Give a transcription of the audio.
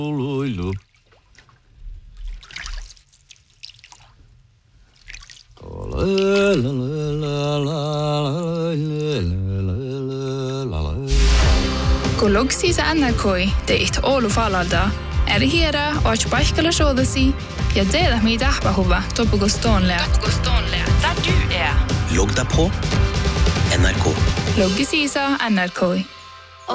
Kun luksisa NRK teit Oulu falalda, hiera och paikalla soodasi ja teillä mitä ahpahuva topukostoonlea. Der du er. Logg deg på NRK. Loggisisa NRK.